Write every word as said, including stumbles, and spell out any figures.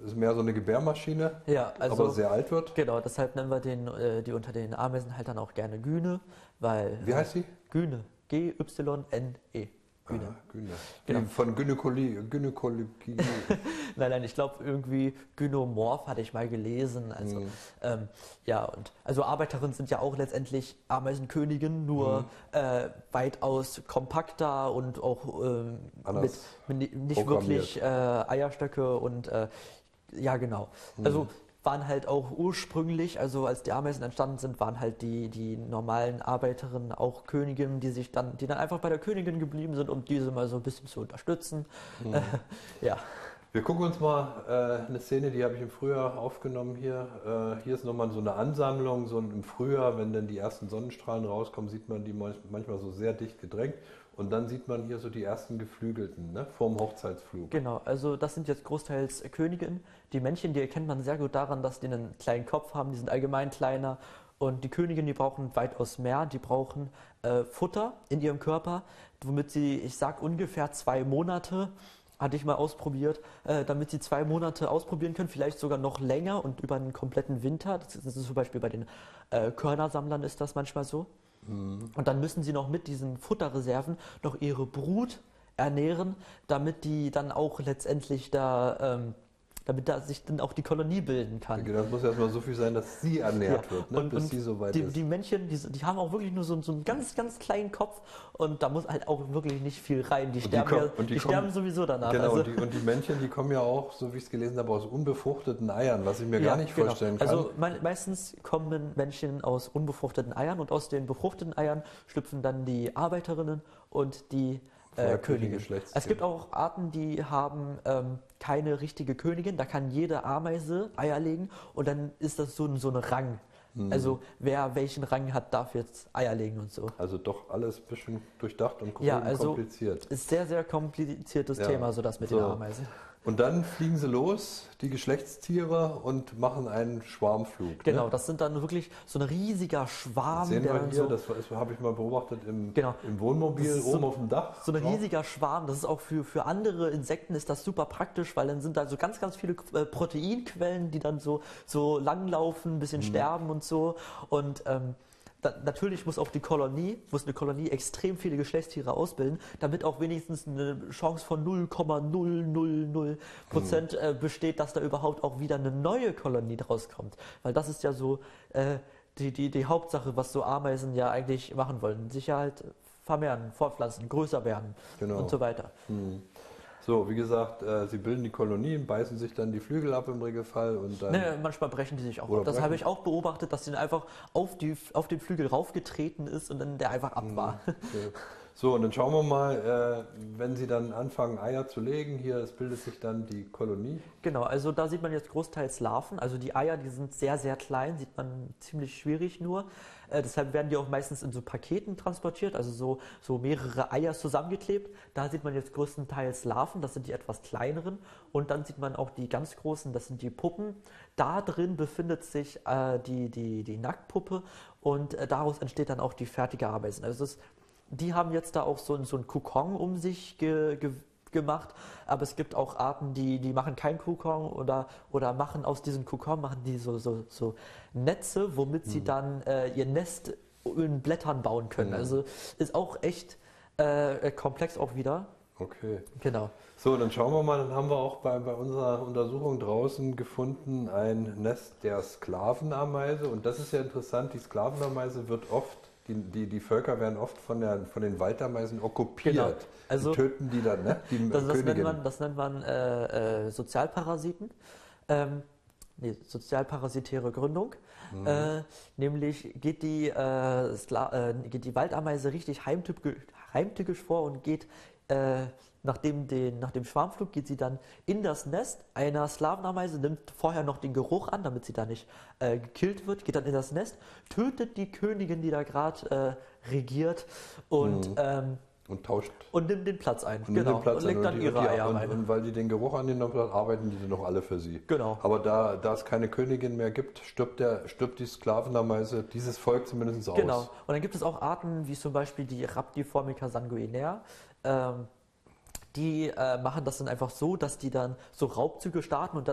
ist mehr so eine Gebärmaschine, Ja, also aber sehr alt wird. genau, deshalb nennen wir den, äh, die unter den Ameisenhaltern auch gerne Gyne, weil Wie heißt sie? Gyne, G Y N E. Gyne. Ah, Gyne. Genau. Die von Gynäkologie. Gynäkologie. Nein, nein, ich glaube irgendwie Gynomorph hatte ich mal gelesen. Also Mhm. ähm, ja, und also Arbeiterinnen sind ja auch letztendlich Ameisenköniginnen, nur Mhm. äh, weitaus kompakter und auch ähm, mit, Anders mit nicht programmiert. wirklich äh, Eierstöcke und äh, ja genau. Mhm. Also waren halt auch ursprünglich, also als die Ameisen entstanden sind, waren halt die, die normalen Arbeiterinnen auch Königinnen, die sich dann, die dann einfach bei der Königin geblieben sind, um diese mal so ein bisschen zu unterstützen. Mhm. Äh, ja. Wir gucken uns mal äh, eine Szene, die habe ich im Frühjahr aufgenommen hier. Äh, hier ist nochmal so eine Ansammlung, so im Frühjahr, wenn dann die ersten Sonnenstrahlen rauskommen, sieht man die manchmal so sehr dicht gedrängt. Und dann sieht man hier so die ersten Geflügelten, ne, vorm Hochzeitsflug. Genau, also das sind jetzt großteils Königinnen. Die Männchen, die erkennt man sehr gut daran, dass die einen kleinen Kopf haben, die sind allgemein kleiner. Und die Königinnen, die brauchen weitaus mehr, die brauchen äh, Futter in ihrem Körper, womit sie, ich sag ungefähr zwei Monate, hatte ich mal ausprobiert, äh, damit sie zwei Monate ausprobieren können, vielleicht sogar noch länger und über einen kompletten Winter. Das ist, das ist zum Beispiel bei den äh, Körnersammlern ist das manchmal so. Mhm. Und dann müssen sie noch mit diesen Futterreserven noch ihre Brut ernähren, damit die dann auch letztendlich da, ähm, damit da sich dann auch die Kolonie bilden kann. Okay, das muss erstmal so viel sein, dass sie ernährt Ja, wird, ne, und, bis und sie soweit die, ist. die Männchen, die, die haben auch wirklich nur so, so einen ganz, ganz kleinen Kopf und da muss halt auch wirklich nicht viel rein. Die Und die sterben, kommen- ja, und die die kommen- sterben sowieso danach. Genau, also, und, die, und die Männchen, die kommen ja auch, so wie ich es gelesen habe, aus unbefruchteten Eiern, was ich mir gar ja, nicht genau. vorstellen kann. Also me meistens kommen Männchen aus unbefruchteten Eiern und aus den befruchteten Eiern schlüpfen dann die Arbeiterinnen und die äh, Weiblichen Königin. Geschlechtstiere. Es gibt auch Arten, die haben ähm, keine richtige Königin. Da kann jede Ameise Eier legen und dann ist das so ein, so ein Rang. Hm. Also wer welchen Rang hat, darf jetzt Eier legen und so. Also doch alles ein bisschen durchdacht und Ja, also kompliziert. ist sehr, sehr kompliziertes Ja, Thema, so das mit so. den Ameisen. Und dann fliegen sie los, die Geschlechtstiere, und machen einen Schwarmflug. Genau, Ne? das sind dann wirklich so ein riesiger Schwarm, Das sehen der wir dann hier, so, das, das habe ich mal beobachtet im, Genau. im Wohnmobil Das ist oben so- auf dem Dach. so ein drauf. riesiger Schwarm. Das ist auch für, für andere Insekten ist das super praktisch, weil dann sind da so ganz, ganz viele äh, Proteinquellen, die dann so, so langlaufen, ein bisschen Mhm. sterben und so. Und ähm, da, natürlich muss auch die Kolonie, muss eine Kolonie extrem viele Geschlechtstiere ausbilden, damit auch wenigstens eine Chance von null Komma null null null Prozent Mhm. äh, besteht, dass da überhaupt auch wieder eine neue Kolonie draus kommt. Weil das ist ja so äh, die, die, die Hauptsache, was so Ameisen ja eigentlich machen wollen. Sich halt vermehren, fortpflanzen, größer werden Genau. und so weiter. Hm. So, wie gesagt, äh, sie bilden die Kolonien, beißen sich dann die Flügel ab im Regelfall und dann. Ne, manchmal brechen die sich auch Oder ab. Das brechen. habe ich auch beobachtet, dass sie dann einfach auf, die, auf den Flügel raufgetreten ist und dann der einfach ab war. Okay. So, und dann schauen wir mal, äh, wenn sie dann anfangen, Eier zu legen, hier, es bildet sich dann die Kolonie. Genau, also da sieht man jetzt großteils Larven. Also die Eier, die sind sehr, sehr klein, sieht man ziemlich schwierig nur. Äh, deshalb werden die auch meistens in so Paketen transportiert, also so, so mehrere Eier zusammengeklebt. Da sieht man jetzt größtenteils Larven, das sind die etwas kleineren. Und dann sieht man auch die ganz großen, das sind die Puppen. Da drin befindet sich äh, die, die, die Nacktpuppe und äh, daraus entsteht dann auch die fertige Ameisen. Also das, die haben jetzt da auch so, so einen Kokon um sich ge, ge, gemacht, aber es gibt auch Arten, die, die machen keinen Kokon oder, oder machen aus diesem Kokon, machen die so, so, so Netze, womit sie dann äh, ihr Nest in Blättern bauen können. Mhm. Also ist auch echt äh, komplex auch wieder. Okay. Genau. So, dann schauen wir mal, dann haben wir auch bei, bei unserer Untersuchung draußen gefunden ein Nest der Sklavenameise. Und das ist ja interessant, die Sklavenameise wird oft, die, die, die Völker werden oft von, der, von den Waldameisen okkupiert. Genau. Also- die töten die dann, ne? Die Das, das nennt Königin. man, das nennt man äh, äh, Sozialparasiten. Ähm, nee, sozialparasitäre Gründung. Mhm. Äh, nämlich geht die, äh, Skla äh, geht die Waldameise richtig heimtückisch, heimtückisch vor und geht äh, nach, dem, den, nach dem Schwarmflug geht sie dann in das Nest einer Sklavenameise, nimmt vorher noch den Geruch an, damit sie da nicht äh, gekillt wird, geht dann in das Nest, tötet die Königin, die da gerade äh, regiert und Mhm. ähm, Und tauscht. und nimmt den Platz ein. Und nimmt Genau. den Platz und legt ein. dann und die, ihre und die, Eier und, rein. und weil die den Geruch angenommen hat, arbeiten die dann noch alle für sie. Genau. Aber da, da es keine Königin mehr gibt, stirbt, der, stirbt die Sklavenameise, dieses Volk zumindest aus. Genau. Und dann gibt es auch Arten, wie zum Beispiel die Rhabdiformica sanguinea. Ähm, die äh, machen das dann einfach so, dass die dann so Raubzüge starten und